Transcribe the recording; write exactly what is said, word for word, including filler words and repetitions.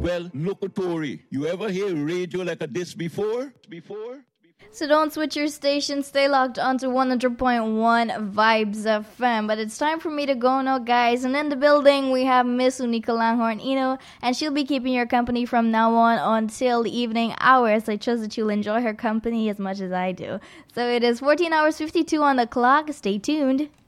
Well, locutory. You ever hear radio like a this before? Before? So don't switch your station. Stay locked onto one hundred point one Vibes F M. But it's time for me to go now, guys. And in the building, we have Miss Unica Langhorn Ino. And she'll be keeping your company from now on until the evening hours. I trust that you'll enjoy her company as much as I do. So it is fourteen hours fifty-two on the clock. Stay tuned.